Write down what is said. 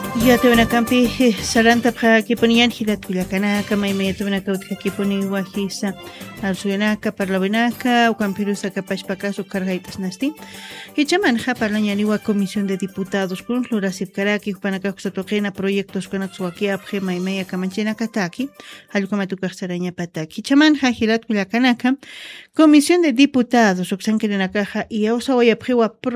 Yatawanakampi saranta p'akipuniyan hilatkullakanaka mayma yatawanakampi hakipuni wajisa alsuyanaka parlawenaka ukampirusa kapashpakasu kargaytas nasti hichamanja parlañaniwa Comisión de Diputados kun lurasipkaraki upanakaku satuqina proyectos kunakus wakiapje maymaya kamanchinakataki allkumatukajsaraña pataki hichamanja hilatkullakanaka Comisión de Diputados uksankirinakaja y awsawayapjewa